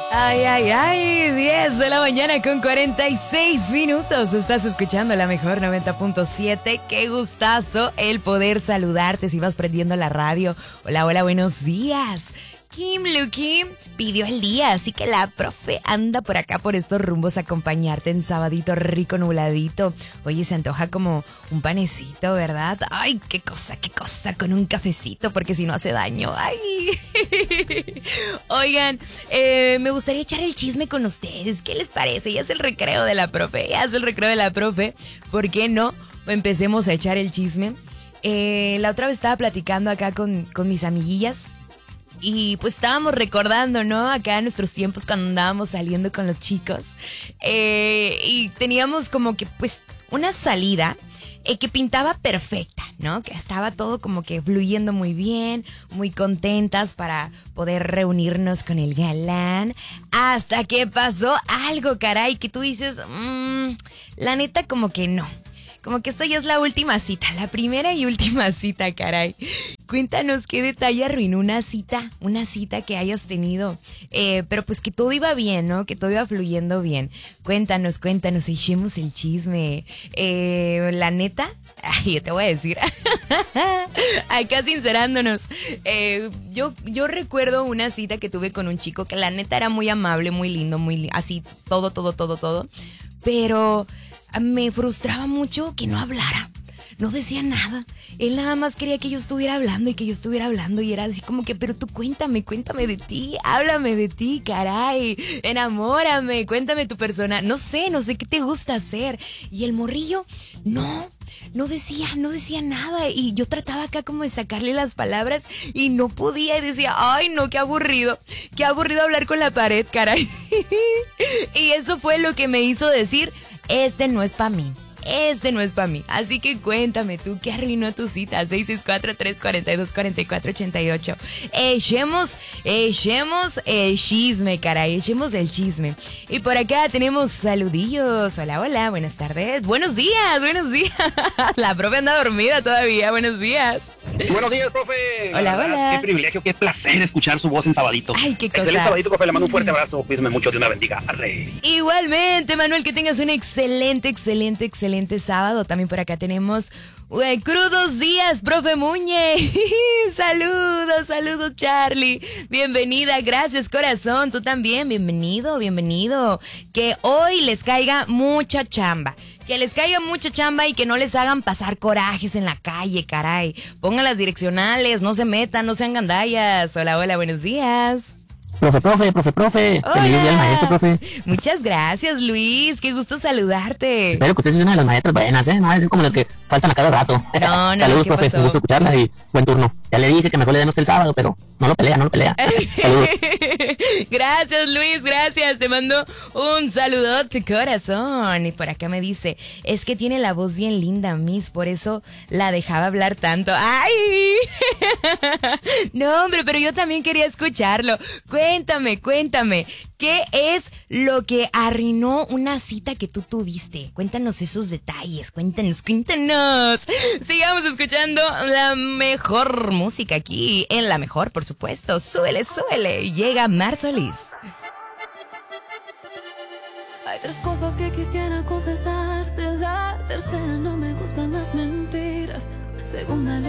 Ay, ay, ay, 10 de la mañana con 46 minutos. Estás escuchando la mejor 90.7. Qué gustazo el poder saludarte si vas prendiendo la radio. Hola, hola, buenos días. Kim Lucky pidió el día, así que la profe anda por acá por estos rumbos a acompañarte en sabadito rico nubladito. Oye, se antoja como un panecito, ¿verdad? Ay, qué cosa, con un cafecito, porque si no hace daño. Ay. Oigan, me gustaría echar el chisme con ustedes. ¿Qué les parece? Ya es el recreo de la profe, ¿Por qué no? Empecemos a echar el chisme. La otra vez estaba platicando acá con mis amiguillas. Y pues estábamos recordando, ¿no? Acá en nuestros tiempos cuando andábamos saliendo con los chicos. Y teníamos como que pues una salida que pintaba perfecta, ¿no? Que estaba todo como que fluyendo muy bien, muy contentas para poder reunirnos con el galán. Hasta que pasó algo, caray, que tú dices, la neta como que no. Como que esta ya es la última cita, la primera y última cita, caray. Cuéntanos qué detalle arruinó una cita que hayas tenido. Pero pues que todo iba bien, ¿no? Que todo iba fluyendo bien. Cuéntanos, echemos el chisme. La neta, yo te voy a decir. Acá sincerándonos. Yo recuerdo una cita que tuve con un chico que la neta era muy amable, muy lindo, así, todo. Pero me frustraba mucho que no hablara, no decía nada. Él nada más quería que yo estuviera hablando y era así como que, pero tú cuéntame de ti, háblame de ti, caray, enamórame, cuéntame tu persona, no sé qué te gusta hacer. Y el morrillo, no decía nada y yo trataba acá como de sacarle las palabras y no podía y decía, ay no, qué aburrido hablar con la pared, caray. Y eso fue lo que me hizo decir, este no es para mí. Así que cuéntame tú, ¿qué arruinó tu cita? 664-342-4488. Echemos el chisme, caray. Echemos el chisme. Y por acá tenemos saludillos. Hola, hola, buenas tardes. Buenos días. La profe anda dormida todavía. Buenos días. Buenos días, profe. Hola, hola. Qué privilegio, qué placer escuchar su voz en sabadito. Ay, qué cosa. Excelente sabadito, profe. Le mando un fuerte abrazo. Cuídese mucho, Dios me bendiga. Arre. Igualmente, Manuel, que tengas un excelente sábado. También por acá tenemos crudos días, profe Muñe. Saludos, Charlie. Bienvenida, gracias, corazón. Tú también, bienvenido. Que hoy les caiga mucha chamba. Y que no les hagan pasar corajes en la calle, caray. Pongan las direccionales, no se metan, no sean gandallas. Hola, buenos días. Profe. Hola. Feliz día al maestro, profe. Muchas gracias, Luis. Qué gusto saludarte. Espero que usted sea una de las maestras buenas, ¿eh? No es como las que faltan a cada rato. No, Saludos, ¿qué profe. pasó? Un gusto escucharla y buen turno. Ya le dije que mejor le den usted el sábado, pero no lo pelea. Saludos. Gracias, Luis, gracias. Te mando un saludote, corazón. Y por acá me dice, es que tiene la voz bien linda, Miss, por eso la dejaba hablar tanto. ¡Ay! No, hombre, pero yo también quería escucharlo. Cuéntame, ¿qué es lo que arruinó una cita que tú tuviste? Cuéntanos esos detalles, cuéntanos. Sigamos escuchando la mejor música aquí, en La Mejor, por supuesto. Súbele. Llega Mar Solís. Hay tres cosas que quisiera confesarte. La tercera, no me gustan las mentiras. Segunda,